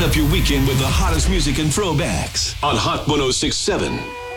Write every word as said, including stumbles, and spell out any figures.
up your weekend with the hottest music and throwbacks on Hot one oh six point seven.